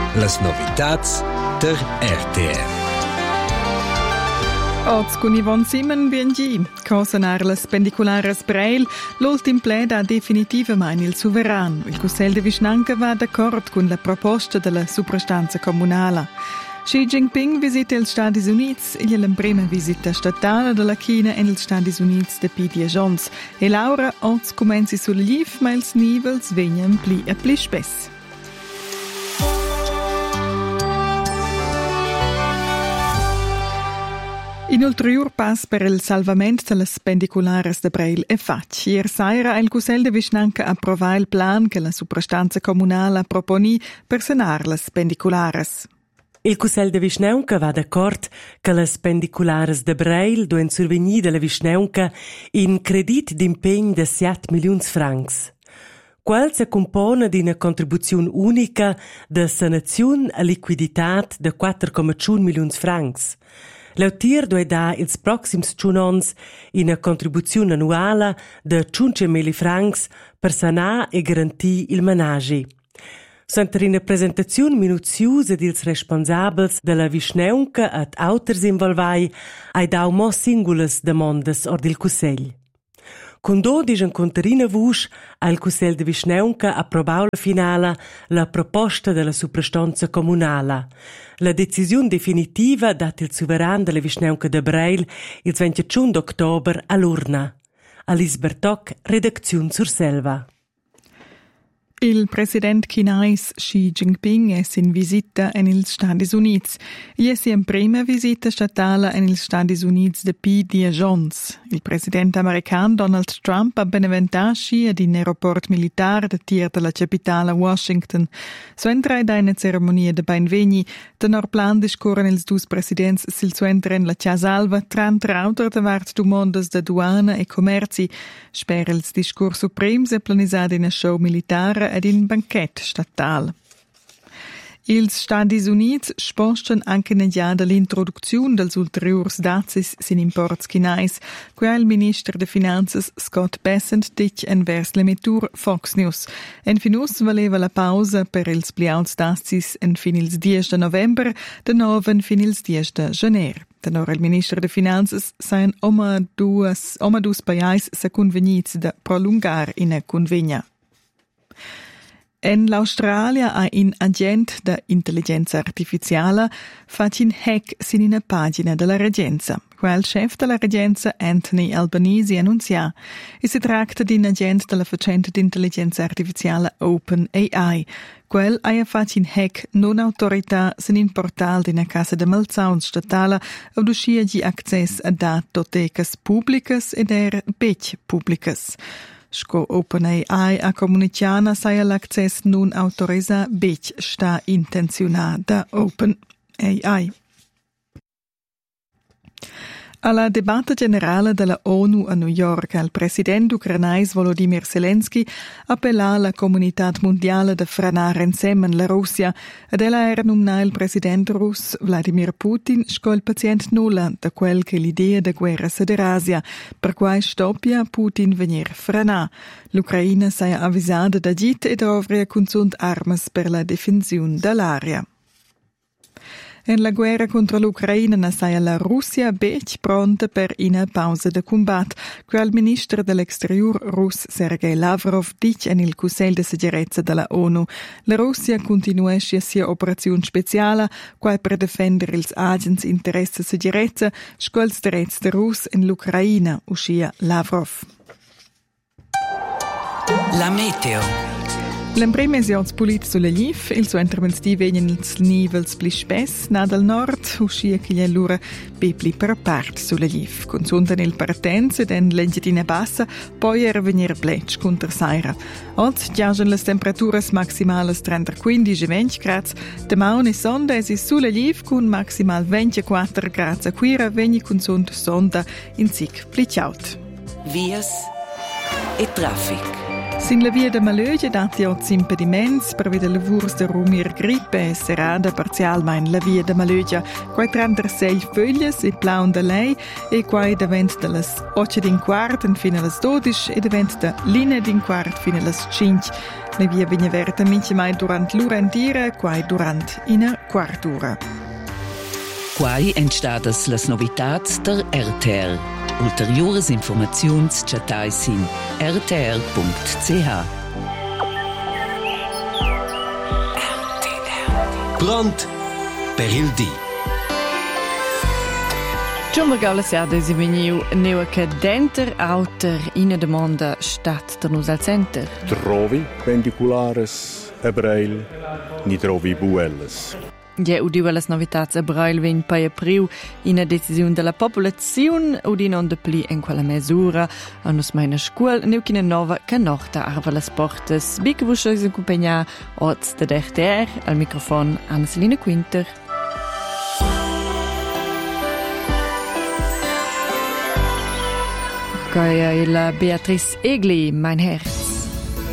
Las novitats der RTR. Oz con Yvonne Simon BNG. Cosanar las pendiculares Breil, l'ultim pled ha definitivamente il sovrano. Il Cussel de Vischnanca va d'accordo con la proposta della suprastanza comunale. Xi Jinping visita gli Stati Uniti e la prima visita statale della Cina negli Stati Uniti da P. Jones. E Laura, Oz comenzi sul GIF, ma ils nivels vengono pli e pli spess. In ulterior pass per il salvamento delle pendiculares de Breil è fatto. Ieri sera il Cussel de Vischnanca approvò il plan che la suprastanza comunale proponi per sanar le pendiculares. Il Cussel de Vischnaunca va d'accordo che le pendiculares de Breil duen survenir della Vischnaunca in credit d'impegno de 7 milions francs. Quel si compone di una contribuzione unica de sanazione a liquiditat de 4,1 milions francs. L'autir deve dare ils proxims giunons una contribuzione annuale de 500.000 francs per sanar e garantire il menagi. Senter una presentazione minuziosa dils responsabels della Vischnaunca ad auters involvai ai dau mo singulas demandas or dil Cussegl. Con 12 contarina vusch ha il Cussel de Vischnaunca approvau la finale la proposta della suprastanza comunale. La decisione definitiva dat il sovrano della Vischnaunca de Breil il 21 ottobre all'urna. Alice Bertoc, redazione sur Selva. Il presidente chinese Xi Jinping è in visita negli Stati Uniti. È in prima visita statale negli Stati Uniti da P. Jones. Il presidente americano Donald Trump ha beneventato Xi ad un aeroporto militare da tir della capitale Washington. Suentra da una ceremonia de benvegni, tenor plan discorre nels dus presidents sil suentra in la Casa Alva, tra autor da vart domandas da duana e commerci. Spera il discorso supremo se planisat in a show militare ad il banchet statale. Ils Stati Uniti spostano anche negli l'introduzione dels ulteriors dazis sin imports chinais, qua il ministro de Finanzas Scott Bessent dic envers l'emittur Fox News. En finus valeva la pausa per ils pliauts dazis en fin ils 10 de november, de noven fin ils 10 de janeiro. Tenor il ministro de Finanzas sain oma dus paiais sa convenits de prolungar in a convegna. En l'Australia ha un agente da intelligenza artificiale fatto un hack sin una pagina della reggenza. Quel chef della reggenza, Anthony Albanese, annunzia. E si tratta di un agente della facente di intelligenza artificiale OpenAI. Quel ha fatto un hack non autorità sin in portal di una casa de malzauns statale ad uscire di accesso a datotecas pubblicas ed bec pubblicas. Sco OpenAI a comuniciana saia l'access non autorisa bec sta intenzionata OpenAI. Alla debatta generale della ONU a New York, il presidente ucrainese Volodymyr Zelensky appella la comunità mondiale da frenare insieme la Russia ed ella era nominata il presidente russo Vladimir Putin sco il paziente nulla da quel che l'idea da guerra sederasia, per cui stoppia Putin venir frena. L'Ucraina sia avvisata da git ed offre consult armas per la difensione dell'area. En la guerra contro l'Ucraina sia la Russia bec pronta per una pausa de combat, quel ministro dell'exterior russo Sergei Lavrov dice nel Consiglio di sicurezza della ONU. La Russia continuesce a sia operazione speciale, quale per difendere ils agents interesse sicurezza, scols diritti de Russ in l'Ucraina, uscia Lavrov. La meteo. L'emprema esions polit sulla GIF, il suo interventi vengono ils nivels pli spess, na dal nord, uscia che gli allura pepli per part sulla GIF. Consuntan il partenza den leggetina bassa, poi venire plec contra saira. Oggi giagen le temperaturas maximales 30-15 20 gradi, demà e sonda esi sulla GIF con maximal 24 gradi a quira vegni con sonda in sic pli ciaut. Vias e traffic. Sin la via de Malögia dati oz impediments per vedere lavurs de rumir grippe serada parzialmein la via de Malögia. Quai 36 föglias e plaun de lei e quai davent de las 8:15 fin a las 12 e davent de linea d'15 fin a las 5. La via vigna verta mince mai durant l'urantira, quai durant ina quartura. Quai entstadas las novitats der RTR. Ulteriores informaziuns chatais in rtr.ch. Pront per il dì. Giumma gaula seada si veniu neu che denter auter ina demanda stat der nus al center. Trovi pendiculares a Breil, ni trovi buelles. Ja, udiva las novitats a Breil vegn pai apriu ina decisiun della popolazione udi non de pli in quella mesura a nus meina scuol neu china nova che norta arva las portes bic vuschois in compagnia oz de RTR al microfon Anna-Selina Quinter. Gaia il Beatrice Egli, mein Herr.